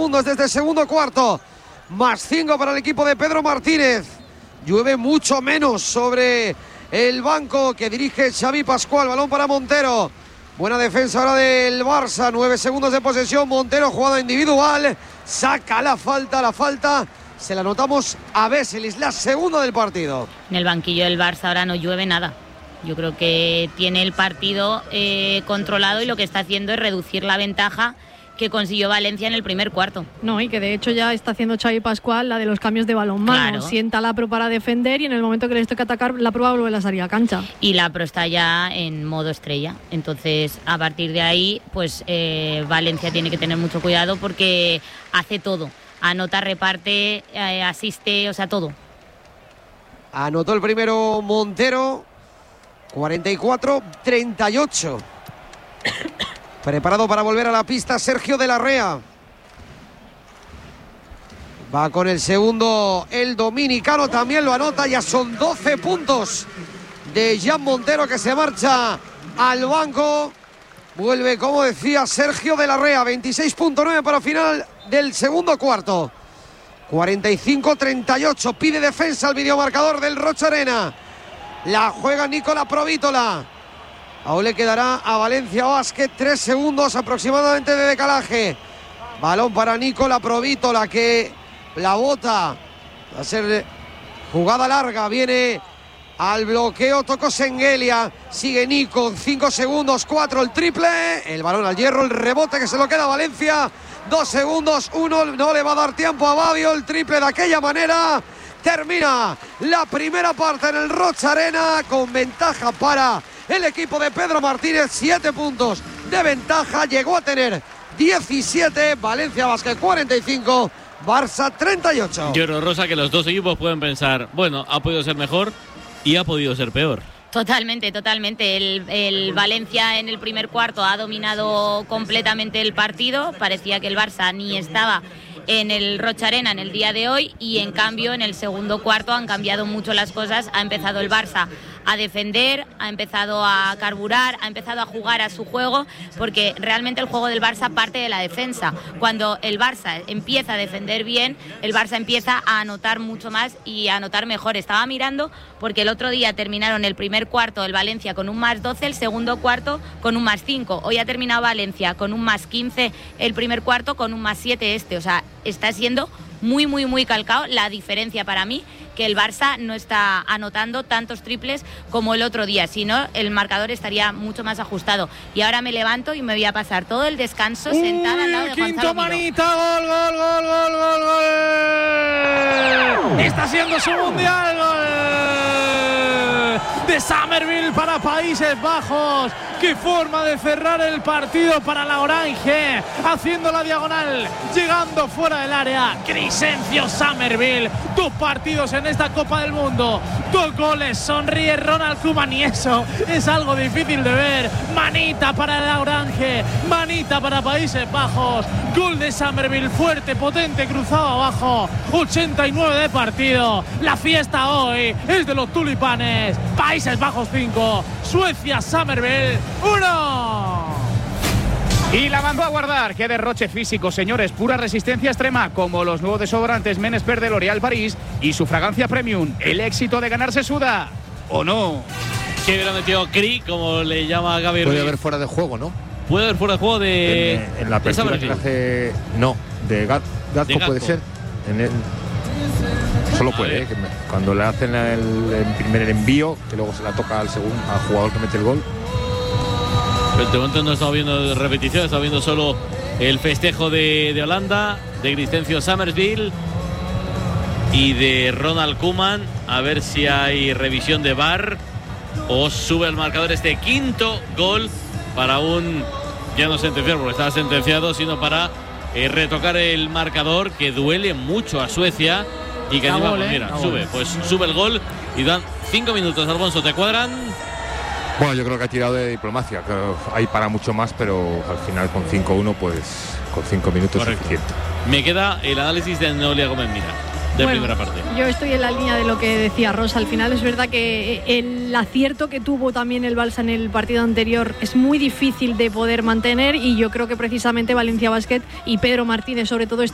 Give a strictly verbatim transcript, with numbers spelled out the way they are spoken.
segundos desde el segundo cuarto. Más cinco para el equipo de Pedro Martínez. Llueve mucho menos sobre el banco que dirige Xavi Pascual. Balón para Montero. Buena defensa ahora del Barça. Nueve segundos de posesión. Montero, jugada individual. Saca la falta, la falta. Se la notamos a Veselis, la segunda del partido. En el banquillo del Barça ahora no llueve nada. Yo creo que tiene el partido eh, controlado y lo que está haciendo es reducir la ventaja que consiguió Valencia en el primer cuarto. No, y que de hecho ya está haciendo Xavi Pascual la de los cambios de balonmano. Claro. Sienta a la Pro para defender y en el momento que les toque atacar, la Pro va a volver a salir a cancha. Y la Pro está ya en modo estrella. Entonces, a partir de ahí, pues eh, Valencia tiene que tener mucho cuidado porque hace todo. Anota, reparte, eh, asiste, o sea, todo. Anotó el primero Montero. cuarenta y cuatro treinta y ocho. Preparado para volver a la pista Sergio de la Rea. Va con el segundo el dominicano, también lo anota. Ya son doce puntos de Jan Montero, que se marcha al banco. Vuelve, como decía, Sergio de la Rea. veintiséis punto nueve para final del segundo cuarto. cuarenta y cinco treinta y ocho. Pide defensa al videomarcador del Rocha Arena. La juega Nicola Provítola. Aún le quedará a Valencia Basket tres segundos aproximadamente de decalaje. Balón para Nicola Provítola, que la bota. Va a ser jugada larga. Viene al bloqueo, tocó Sengelia. Sigue Nico, cinco segundos, cuatro, el triple. El balón al hierro, el rebote que se lo queda a Valencia. Dos segundos, uno, no le va a dar tiempo a Badio. El triple de aquella manera. Termina la primera parte en el Rocha Arena con ventaja para el equipo de Pedro Martínez. Siete puntos de ventaja. Llegó a tener diecisiete. Valencia Basket cuarenta y cinco. Barça treinta y ocho. Yo creo, Rosa, que los dos equipos pueden pensar, bueno, ha podido ser mejor y ha podido ser peor. Totalmente, totalmente. El, el Valencia en el primer cuarto ha dominado completamente el partido. Parecía que el Barça ni estaba en el Rocha Arena en el día de hoy y en cambio en el segundo cuarto han cambiado mucho las cosas. Ha empezado el Barça a defender, ha empezado a carburar, ha empezado a jugar a su juego, porque realmente el juego del Barça parte de la defensa. Cuando el Barça empieza a defender bien, el Barça empieza a anotar mucho más y a anotar mejor. Estaba mirando porque el otro día terminaron el primer cuarto el Valencia con un más doce, el segundo cuarto con un más cinco. Hoy ha terminado Valencia con un más quince el primer cuarto, con un más siete este. O sea, está siendo muy, muy, muy calcado. La diferencia para mí, que el Barça no está anotando tantos triples como el otro día, si no el marcador estaría mucho más ajustado. Y ahora me levanto y me voy a pasar todo el descanso Uy, sentada al lado de Gonzalo Miró. Manita, gol, gol, gol, gol, gol, gol. Está siendo su mundial, gol de Summerville para Países Bajos. Qué forma de cerrar el partido para la Orange, haciendo la diagonal, llegando fuera del área. Crescencio Summerville, dos partidos en esta Copa del Mundo, dos goles, sonríe Ronald Koeman y eso es algo difícil de ver. Manita para la Orange, manita para Países Bajos, gol de Summerville, fuerte, potente, cruzado abajo, ochenta y nueve de partido. La fiesta hoy es de los tulipanes. Países Bajos cinco, Suecia Summerville uno. Y la mandó a guardar. Qué derroche físico, señores. Pura resistencia extrema, como los nuevos desodorantes Men Expert de L'Oréal París y su fragancia premium. El éxito de ganar se suda, ¿o no? Que hubiera metido Cri, como le llama Gaby Ruiz. Puede haber fuera de juego, ¿no? Puede haber fuera de juego de. En, en la apertura que hace. No, de Gat, Gatco, de Gatco puede ser. En el, solo a puede, ¿eh? Que me, cuando le hacen el, el primer envío, que luego se la toca al segundo, al jugador que mete el gol. Pero de momento no estamos viendo repetición, estamos viendo solo el festejo de, de Holanda, de Crescencio Summerville y de Ronald Koeman. A ver si hay revisión de V A R o sube el marcador este quinto gol para un, ya no sentenciado porque estaba sentenciado, sino para eh, retocar el marcador, que duele mucho a Suecia y que anima, pues mira, sube, pues sube el gol y dan cinco minutos. Alfonso, ¿te cuadran? Bueno, yo creo que ha tirado de diplomacia, creo que hay para mucho más, pero al final con cinco uno, pues con cinco minutos es suficiente. Me queda el análisis de Noelia Gómez Mira, de bueno, primera parte. Yo estoy en la línea de lo que decía Rosa. Al final es verdad que el acierto que tuvo también el Barça en el partido anterior es muy difícil de poder mantener, y yo creo que precisamente Valencia Basket y Pedro Martínez sobre todo